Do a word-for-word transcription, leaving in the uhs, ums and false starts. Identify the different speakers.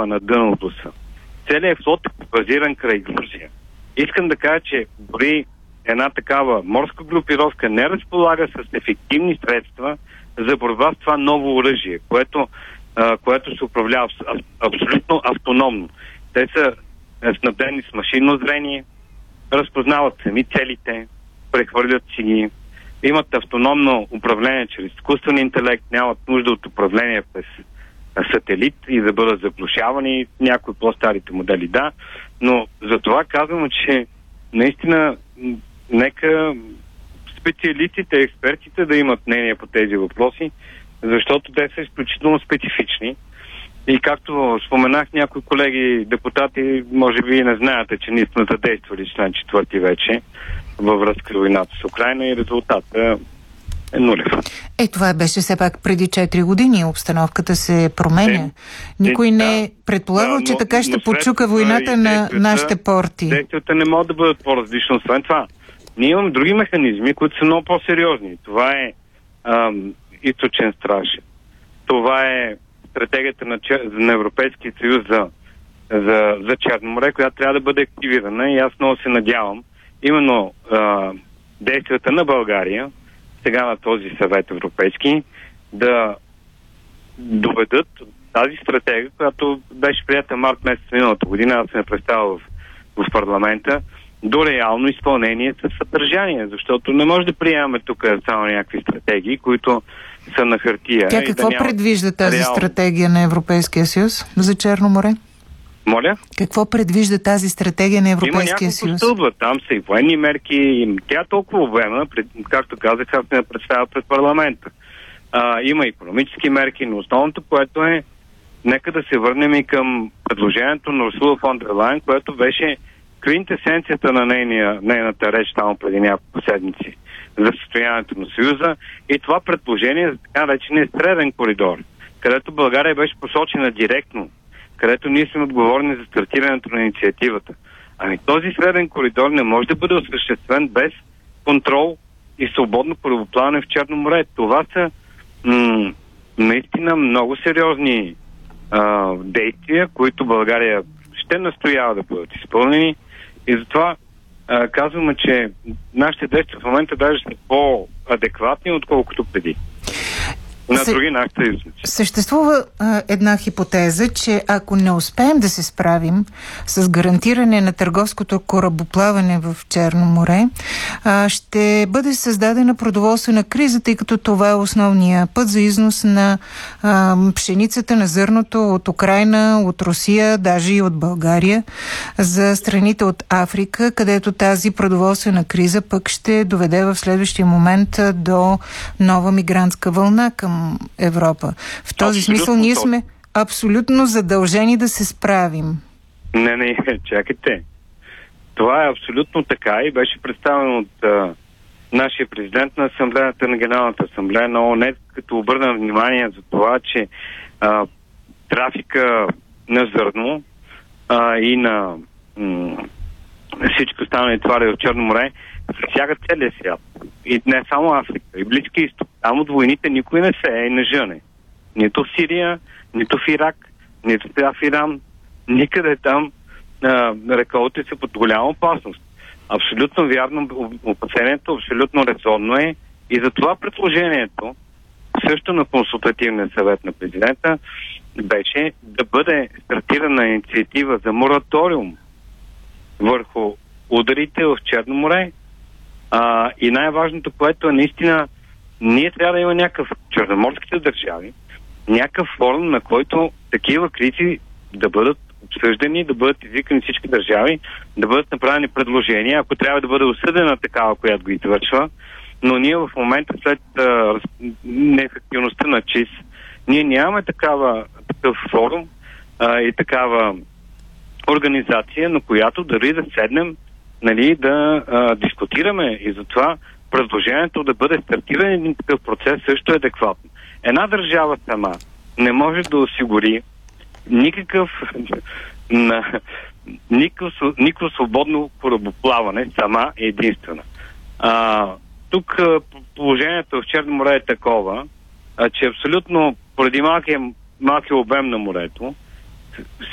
Speaker 1: няма на дъното са. Целият флот е базиран край Грузия. Искам да кажа, че дори една такава морска групировка не разполага с ефективни средства за борба с това ново оръжие, което, а, което се управлява абсолютно автономно. Те са снабдени с машинно зрение, разпознават сами целите, прехвърлят си ги, имат автономно управление чрез изкуствен интелект, нямат нужда от управление през сателит и да бъдат заглушавани някои по-старите модели, да, но за това казвам, че наистина нека специалистите, експертите да имат мнение по тези въпроси, защото те са изключително специфични. И както споменах, някои колеги депутати, може би не знаете, че ние сме задействали член четвърти вече във връзка с войната с Украйна и резултата е нулев.
Speaker 2: Е, това беше все пак преди четири години. Обстановката се променя. Никой е, не е предполагал, да, че така ще почука войната на нашите порти.
Speaker 1: Действията не могат да бъдат по-различни. Освен това, ние имаме други механизми, които са много по-сериозни. Това е ам, източен страж. Това е стратегията на, на Европейския съюз за, за, за Черно море, която трябва да бъде активирана и аз много се надявам именно а, действията на България, сега на този съвет европейски, да доведат тази стратегия, която беше прията март месец миналата година, аз се не представя в, в парламента, до реално изпълнение със съдържание, защото не може да приемаме тук само някакви стратегии, които са на хартия.
Speaker 2: Тя какво
Speaker 1: да
Speaker 2: предвижда тази
Speaker 1: реално
Speaker 2: стратегия на Европейския съюз за Черно море?
Speaker 1: Моля?
Speaker 2: Какво предвижда тази стратегия на Европейския съюз?
Speaker 1: Има няколко стълба, там са и военни мерки, и тя е толкова обемна, както казах, аз не представя пред парламента. А, има икономически мерки, но основното, което е, нека да се върнем и към предложението на Урсула фон дер Лайен, което беше квинтесенцията на нейния, нейната реч там преди няколко седмици за състоянието на Съюза и това предложение за така наречения среден коридор, където България беше посочена директно, където ние сме отговорни за стартирането на инициативата. Ами този среден коридор не може да бъде осъществен без контрол и свободно корабоплаване в Черно море. Това са м- наистина много сериозни а, действия, които България ще настоява да бъдат изпълнени и затова а, казваме, че нашите действия в момента даже са по-адекватни, отколкото преди. На
Speaker 2: Се...
Speaker 1: други нашите съюзници.
Speaker 2: Съществува а, една хипотеза, че ако не успеем да се справим с гарантиране на търговското корабоплаване в Черно море, а, ще бъде създадена продоволствена криза, тъй като това е основния път за износ на а, пшеницата, на зърното от Украйна, от Русия, даже и от България, за страните от Африка, където тази продоволствена криза пък ще доведе в следващия момент до нова мигрантска вълна към Европа. В този абсолютно смисъл ние сме абсолютно задължени да се справим.
Speaker 1: Не, не, чакайте. Това е абсолютно така и беше представено от а, нашия президент на асамблеята на Генералната асамблея на ООН, като обърна внимание за това, че а, трафика на зърно а, и на м- всички останали твари в Черно море засягат целия свят. И не само Африка, и Близки изток. Там от войните никой не се е и не жъне. Нито в Сирия, нито в Ирак, нито в Иран. Никъде там а, реколите са под голяма опасност. Абсолютно вярно опасението, абсолютно резонно е и за това предложението също на консултативния съвет на президента беше да бъде стартирана инициатива за мораториум върху ударите в Черно море. А, и най-важното, което е наистина, ние трябва да има някакъв черноморските държави, някакъв форум, на който такива кризи да бъдат обсъждани, да бъдат извикани всички държави, да бъдат направени предложения, ако трябва да бъде осъдена такава, която го извършва. Но ние в момента след а, неефективността на ЧИС, ние нямаме такава, такъв форум а, и такава организация, на която дори да седнем, нали, да а, дискутираме и затова предложението да бъде стартиран един такъв процес също е адекватно. Една държава сама не може да осигури никакъв на, никакво, никакво свободно корабоплаване сама и единствена. А, тук а, положението в Черно море е такова, а, че абсолютно поради малкия, малкия обем на морето,